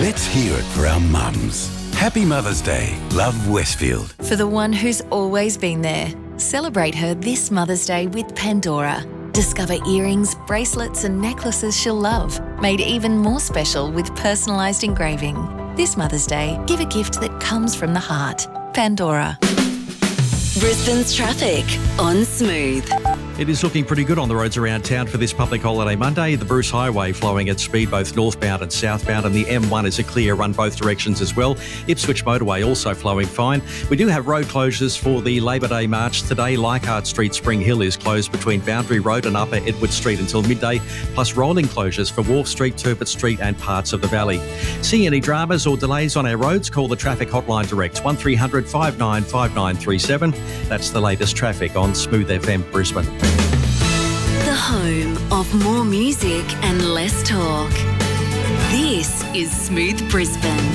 Let's hear it for our mums. Happy Mother's Day. Love, Westfield. For the one who's always been there. Celebrate her this Mother's Day with Pandora. Discover earrings, bracelets and necklaces she'll love, made even more special with personalised engraving. This Mother's Day, give a gift that comes from the heart. Pandora. Brisbane's traffic on Smooth. It is looking pretty good on the roads around town for this public holiday Monday. The Bruce Highway flowing at speed both northbound and southbound, and the M1 is a clear run both directions as well. Ipswich Motorway also flowing fine. We do have road closures for the Labor Day March today. Leichhardt Street, Spring Hill is closed between Boundary Road and Upper Edward Street until midday, plus rolling closures for Wharf Street, Turbot Street and parts of the Valley. See any dramas or delays on our roads? Call the traffic hotline direct, 1300 595937. That's the latest traffic on Smooth FM Brisbane. The home of more music and less talk. This is Smooth Brisbane.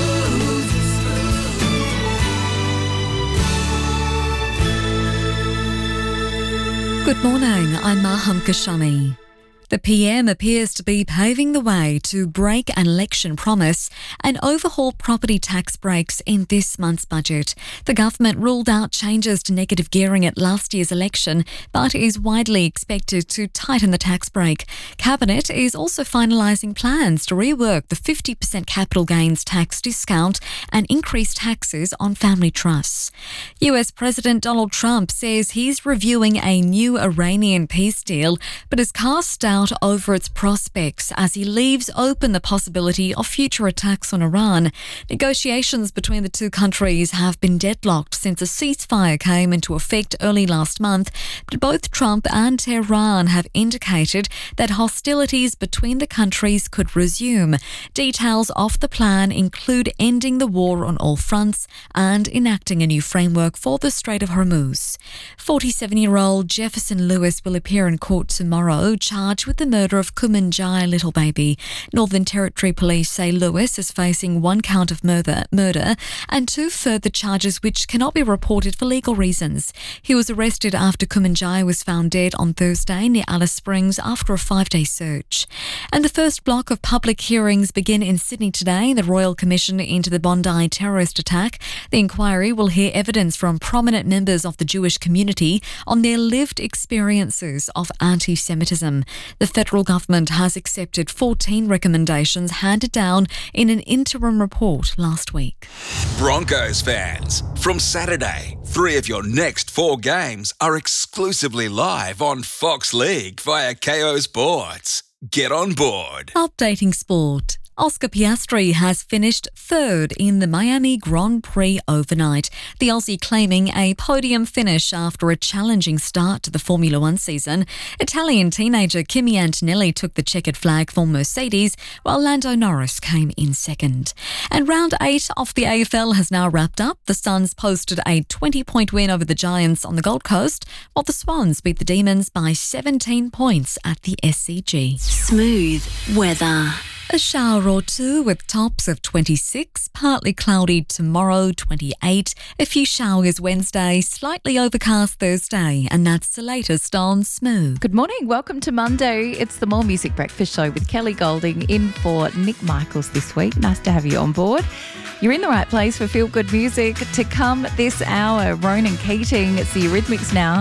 Good morning, I'm Maham Kashani. The PM appears to be paving the way to break an election promise and overhaul property tax breaks in this month's budget. The government ruled out changes to negative gearing at last year's election, but is widely expected to tighten the tax break. Cabinet is also finalising plans to rework the 50% capital gains tax discount and increase taxes on family trusts. US President Donald Trump says he's reviewing a new Iranian peace deal, but has cast doubt over its prospects as he leaves open the possibility of future attacks on Iran. Negotiations between the two countries have been deadlocked since a ceasefire came into effect early last month, but both Trump and Tehran have indicated that hostilities between the countries could resume. Details of the plan include ending the war on all fronts and enacting a new framework for the Strait of Hormuz. 47-year-old Jefferson Lewis will appear in court tomorrow, charged with the murder of Kumanjai little baby. Northern Territory police say Lewis is facing one count of murder and two further charges which cannot be reported for legal reasons. He was arrested after Kumanjai was found dead on Thursday near Alice Springs after a 5-day search. And the first block of public hearings begin in Sydney today, the Royal Commission into the Bondi terrorist attack. The inquiry will hear evidence from prominent members of the Jewish community on their lived experiences of anti-Semitism. The federal government has accepted 14 recommendations handed down in an interim report last week. Broncos fans, from Saturday, 3 of your next 4 games are exclusively live on Fox League via KO Sports. Get on board. Updating sport. Oscar Piastri has finished third in the Miami Grand Prix overnight, the Aussie claiming a podium finish after a challenging start to the Formula One season. Italian teenager Kimi Antonelli took the checkered flag for Mercedes, while Lando Norris came in second. And round 8 of the AFL has now wrapped up. The Suns posted a 20-point win over the Giants on the Gold Coast, while the Swans beat the Demons by 17 points at the SCG. Smooth weather. A shower or two with tops of 26, partly cloudy tomorrow, 28, a few showers Wednesday, slightly overcast Thursday, and that's the latest on Smooth. Good morning, welcome to Monday. It's the More Music Breakfast Show with Kelly Golding in for Nick Michaels this week. Nice to have you on board. You're in the right place for feel-good music to come this hour. Ronan Keating, it's the Eurythmics now.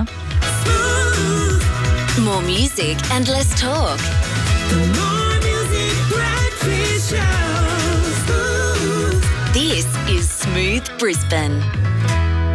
Smooth. More music and less talk. This is Smooth Brisbane.